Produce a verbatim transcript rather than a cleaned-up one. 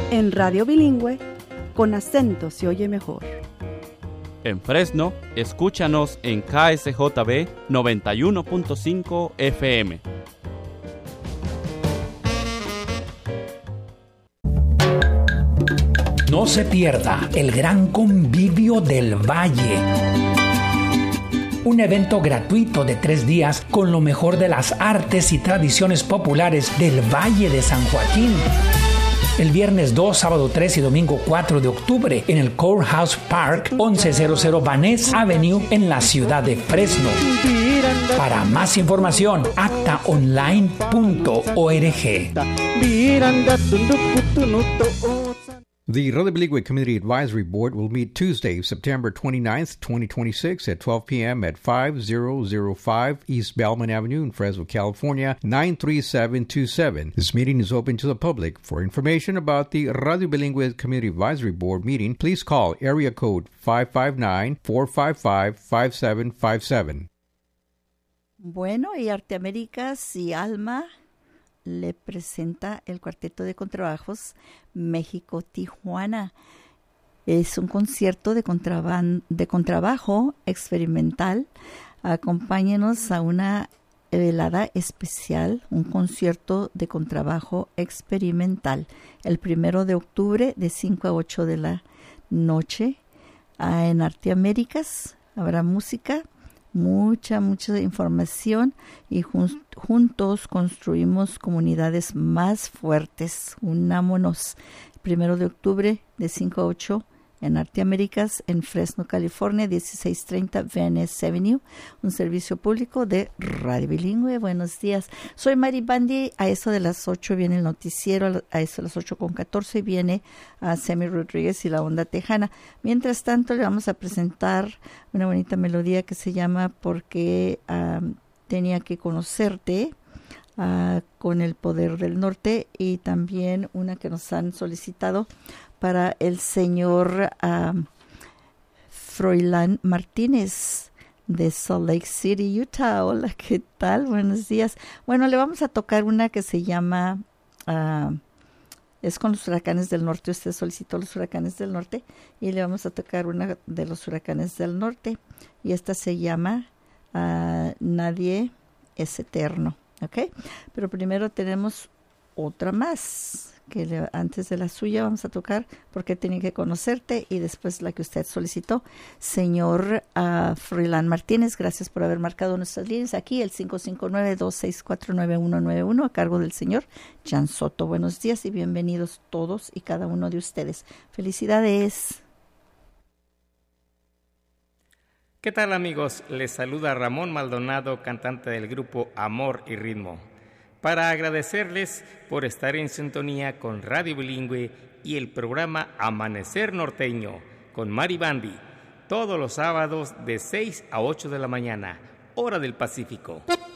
En Radio Bilingüe, con acento se oye mejor. En Fresno, escúchanos en K S J B noventa y uno punto cinco F M. No se pierda el gran convivio del Valle. Un evento gratuito de tres días con lo mejor de las artes y tradiciones populares del Valle de San Joaquín. El viernes dos, sábado tres y domingo cuatro de octubre en el Courthouse Park, once cero cero Vaness Avenue en la ciudad de Fresno. Para más información, acta online punto org. The Radio Bilingüe Community Advisory Board will meet Tuesday, September twenty-ninth, twenty twenty-six at twelve p.m. at five thousand five East Bellman Avenue in Fresno, California, nine three seven two seven. This meeting is open to the public. For information about the Radio Bilingüe Community Advisory Board meeting, please call area code five five nine, four five five, five seven five seven. Bueno, y Arte Américas y Alma le presenta el cuarteto de contrabajos México-Tijuana. Es un concierto de, contraban- de contrabajo experimental. Acompáñenos a una velada especial, un concierto de contrabajo experimental, el primero de octubre de cinco a ocho de la noche. Ah, en Arte Américas habrá música, mucha, mucha información y jun- juntos construimos comunidades más fuertes. Unámonos. Primero de octubre de cinco a ocho en Arte Américas en Fresno, California, dieciséis treinta Vaness Avenue, un servicio público de Radio Bilingüe. Buenos días. Soy Mari Bandi. A eso de las ocho viene el noticiero, a eso de las ocho con catorce viene a Semi Rodríguez y la Onda Tejana. Mientras tanto, le vamos a presentar una bonita melodía que se llama Porque um, tenía que conocerte, uh, con el Poder del Norte, y también una que nos han solicitado para el señor um, Froilán Martínez de Salt Lake City, Utah. Hola, ¿qué tal? Buenos días. Bueno, le vamos a tocar una que se llama, uh, es con los huracanes del norte. Usted solicitó los huracanes del norte y le vamos a tocar una de los huracanes del norte. Y esta se llama uh, Nadie es Eterno. ¿Ok? Pero primero tenemos otra más, que le, antes de la suya vamos a tocar Porque tenía que conocerte, y después la que usted solicitó, señor uh, Froilán Martínez. Gracias por haber marcado nuestras líneas aquí, el cinco cinco nueve, dos seis cuatro, nueve uno nueve uno, a cargo del señor Jan Soto. Buenos días y bienvenidos todos y cada uno de ustedes. Felicidades. ¿Qué tal, amigos? Les saluda Ramón Maldonado, cantante del grupo Amor y Ritmo, para agradecerles por estar en sintonía con Radio Bilingüe y el programa Amanecer Norteño con Mari Bandi, todos los sábados de seis a ocho de la mañana, hora del Pacífico.